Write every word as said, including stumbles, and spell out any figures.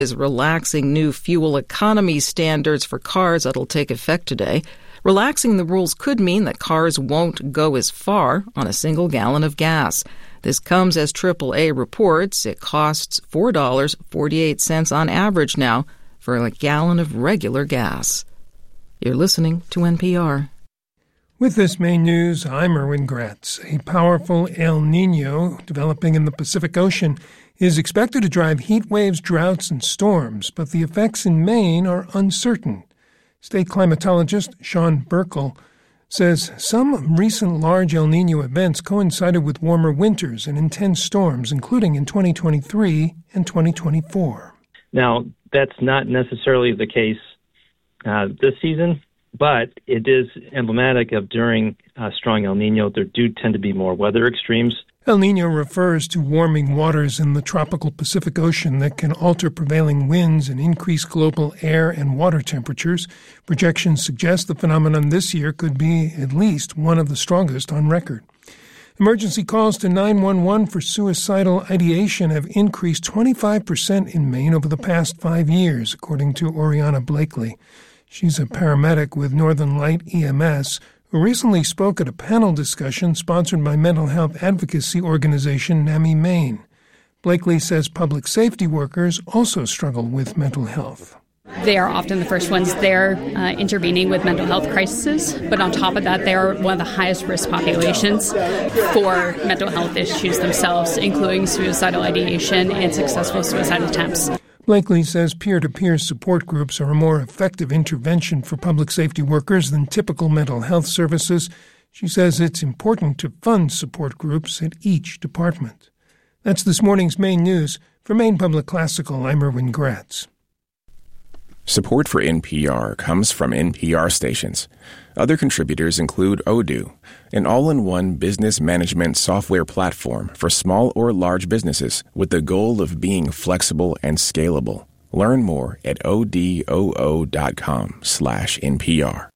is relaxing new fuel economy standards for cars that'll take effect today. Relaxing the rules could mean that cars won't go as far on a single gallon of gas. This comes as triple A reports it costs four dollars and forty-eight cents on average now for a gallon of regular gas. You're listening to N P R. With this main news, I'm Erwin Gratz. A powerful El Niño developing in the Pacific Ocean is expected to drive heat waves, droughts, and storms, but the effects in Maine are uncertain. State climatologist Sean Burkle says some recent large El Niño events coincided with warmer winters and intense storms, including in twenty twenty-three and twenty twenty-four. Now, that's not necessarily the case uh, this season, but it is emblematic of during uh, strong El Niño, there do tend to be more weather extremes. El Niño refers to warming waters in the tropical Pacific Ocean that can alter prevailing winds and increase global air and water temperatures. Projections suggest the phenomenon this year could be at least one of the strongest on record. Emergency calls to nine one one for suicidal ideation have increased twenty-five percent in Maine over the past five years, according to Oriana Blakely. She's a paramedic with Northern Light E M S who recently spoke at a panel discussion sponsored by mental health advocacy organization NAMI Maine. Blakely says public safety workers also struggle with mental health. They are often the first ones there uh, intervening with mental health crises, but on top of that, they are one of the highest risk populations for mental health issues themselves, including suicidal ideation and successful suicide attempts. Blakely says peer-to-peer support groups are a more effective intervention for public safety workers than typical mental health services. She says it's important to fund support groups at each department. That's this morning's Maine News. For Maine Public Classical, I'm Erwin Gratz. Support for N P R comes from N P R stations. Other contributors include Odoo, an all-in-one business management software platform for small or large businesses with the goal of being flexible and scalable. Learn more at odoo dot com slash N P R.